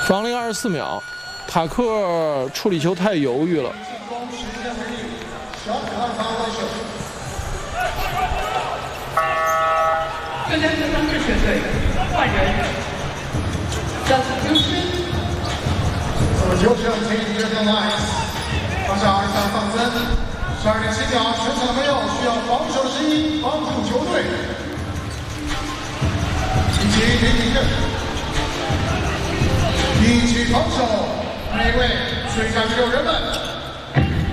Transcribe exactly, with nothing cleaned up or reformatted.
防零二十四秒，塔克处理球太犹豫了。 这将是当日全队换人，让丢失。 球是 take the red line， 放下二三放分，十二点七秒，全场的朋友需要防守的声音帮助球队。一起给你个，一起防守，每位最佳六人们。